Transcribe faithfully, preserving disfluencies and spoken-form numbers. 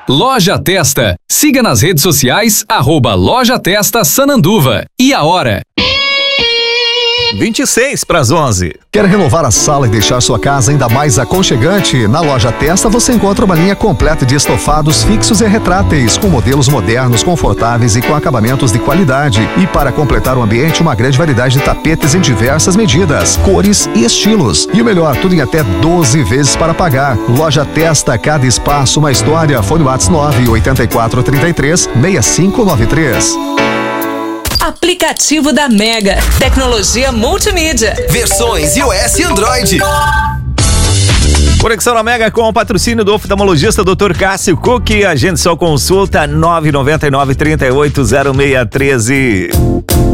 Loja Testa. Siga nas redes sociais, arroba Loja Testa Sananduva. E a hora? vinte e seis para as onze. Quer renovar a sala e deixar sua casa ainda mais aconchegante? Na Loja Testa você encontra uma linha completa de estofados fixos e retráteis, com modelos modernos, confortáveis e com acabamentos de qualidade. E para completar o ambiente, uma grande variedade de tapetes em diversas medidas, cores e estilos. E o melhor, tudo em até doze vezes para pagar. Loja Testa, cada espaço uma história. Fone WhatsApp nove oito quatro três três seis cinco nove três. Aplicativo da Mega. Tecnologia multimídia. Versões iOS e Android. Conexão na Mega com o patrocínio do oftalmologista doutor Cássio Cook. Agende sua consulta nove nove nove, trinta e oito, zero seis treze.